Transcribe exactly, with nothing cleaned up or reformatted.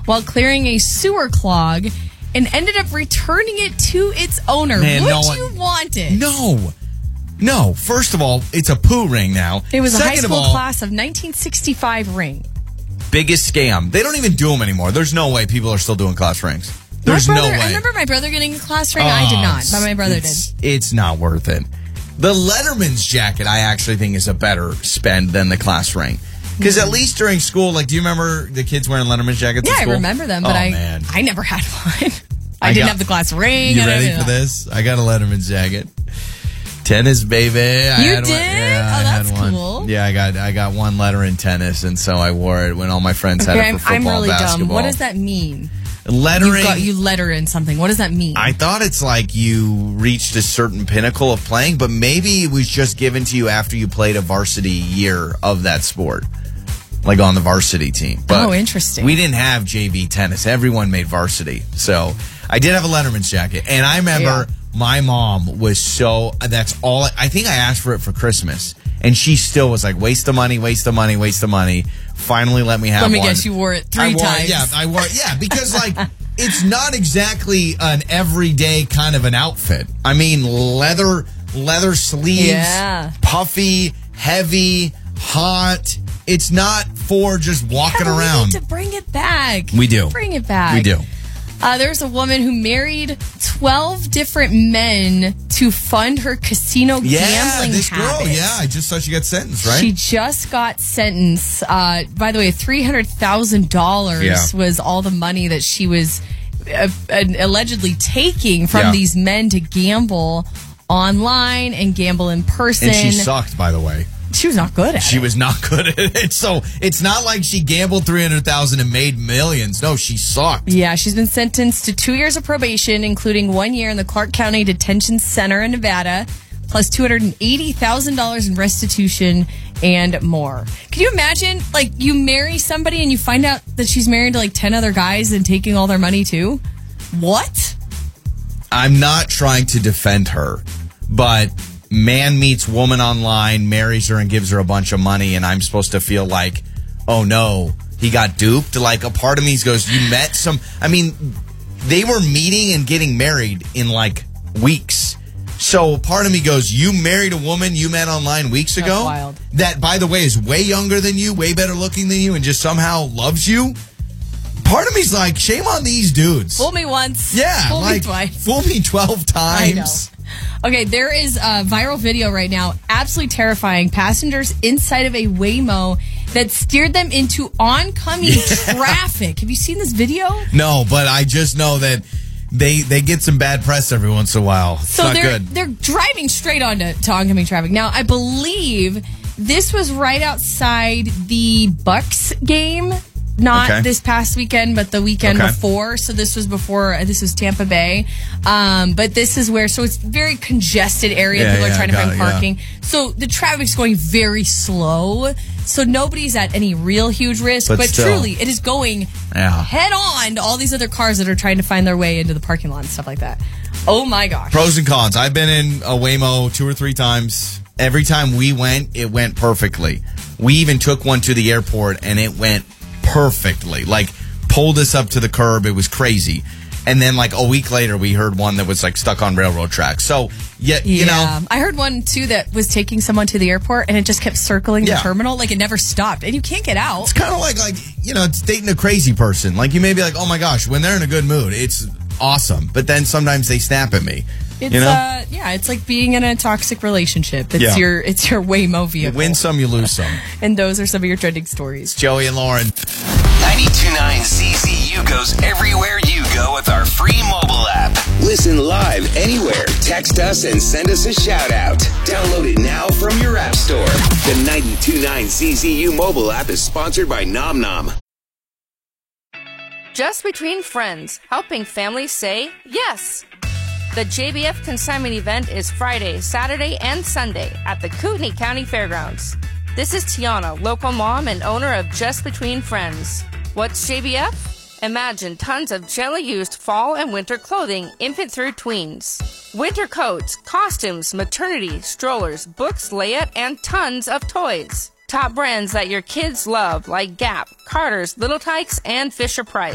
while clearing a sewer clog and ended up returning it to its owner. Man, Would no you one, want it? No. No. First of all, it's a poo ring now. It was Second a high school of all, class of nineteen sixty-five ring. Biggest scam. They don't even do them anymore. There's no way people are still doing class rings. There's my brother, no way. I remember my brother getting a class ring. Oh, I did not, but my brother it's, did. It's not worth it. The Letterman's jacket, I actually think, is a better spend than the class ring. Because mm-hmm. at least during school, like, do you remember the kids wearing Letterman's jackets yeah, at school? I remember them, but oh, I, man. I never had one. I, I didn't got, have the class ring. You ready for this? I got a Letterman's jacket. Tennis, baby. I you had did? One. Yeah, oh, I that's had one. cool. Yeah, I got I got one letter in tennis, and so I wore it when all my friends okay, had it for I'm, football, I'm really basketball. dumb. What does that mean? Lettering. You, got, you letter in something. What does that mean? I thought it's like you reached a certain pinnacle of playing, but maybe it was just given to you after you played a varsity year of that sport, like on the varsity team. But oh, interesting. We didn't have J V tennis. Everyone made varsity. So I did have a Letterman's jacket. And I remember yeah. my mom was so, that's all, I, I think I asked for it for Christmas. And she still was like, waste of money, waste of money, waste of money. Finally let me have one. Let me one. guess, you wore it three I wore times. It, yeah, I wore it. Yeah, because like, it's not exactly an everyday kind of an outfit. I mean, leather, leather sleeves, yeah. puffy, heavy, hot. It's not for just walking yeah, around. We need to bring it back. We do. Bring it back. We do. Uh, there's a woman who married twelve different men to fund her casino yeah, gambling this habits. girl, yeah, I just saw she got sentenced, right? She just got sentenced. Uh, by the way, three hundred thousand dollars yeah. was all the money that she was uh, uh, allegedly taking from yeah. these men to gamble online and gamble in person. And she sucked, by the way. She was not good at she it. She was not good at it. So it's not like she gambled three hundred thousand dollars and made millions. No, she sucked. Yeah, she's been sentenced to two years of probation, including one year in the Clark County Detention Center in Nevada, plus two hundred eighty thousand dollars in restitution and more. Can you imagine, like, you marry somebody and you find out that she's married to, like, ten other guys and taking all their money, too? What? I'm not trying to defend her, but man meets woman online, marries her, and gives her a bunch of money, and I'm supposed to feel like, oh no, he got duped? Like, a part of me goes, you met some... I mean, they were meeting and getting married in, like, weeks. So part of me goes, you married a woman you met online weeks That's ago? wild. That, by the way, is way younger than you, way better looking than you, and just somehow loves you? Part of me's like, shame on these dudes. Fool me once. Yeah. Fool like, me twice. Fool me twelve times. I know. Okay, there is a viral video right now, absolutely terrifying. Passengers inside of a Waymo that steered them into oncoming yeah. traffic. Have you seen this video? No, but I just know that they they get some bad press every once in a while. It's so not they're, good. They're driving straight onto to oncoming traffic. Now, I believe this was right outside the Bucks game. Not okay. this past weekend, but the weekend okay. before. So this was before, this was Tampa Bay. Um, but this is where, so it's very congested area. Yeah, People yeah, are trying to find it, parking. Yeah. So the traffic's going very slow. So nobody's at any real huge risk. But, but truly, it is going yeah. head on to all these other cars that are trying to find their way into the parking lot and stuff like that. Oh my gosh. Pros and cons. I've been in a Waymo two or three times. Every time we went, it went perfectly. We even took one to the airport and it went perfectly. Like, pulled us up to the curb. It was crazy. And then, like, a week later, we heard one that was, like, stuck on railroad tracks. So, yeah, you yeah. know. I heard one, too, that was taking someone to the airport, and it just kept circling yeah. the terminal. Like, it never stopped. And you can't get out. It's kind of like, like, you know, it's dating a crazy person. Like, you may be like, oh, my gosh, when they're in a good mood, it's awesome. But then sometimes they snap at me. It's, you know? uh, yeah, it's like being in a toxic relationship. It's yeah. your it's your Waymo vehicle. You win some, you lose some. And those are some of your trending stories. Joey and Lauren. ninety-two point nine Z Z U goes everywhere you go with our free mobile app. Listen live anywhere. Text us and send us a shout out. Download it now from your app store. The ninety-two point nine Z Z U mobile app is sponsored by Nom Nom. Just Between Friends, helping families say yes. The J B F consignment event is Friday, Saturday, and Sunday at the Kootenai County Fairgrounds. This is Tiana, local mom and owner of Just Between Friends. What's J B F? Imagine tons of gently used fall and winter clothing, infant through tweens. Winter coats, costumes, maternity, strollers, books, layette, and tons of toys. Top brands that your kids love like Gap, Carter's, Little Tykes, and Fisher-Price.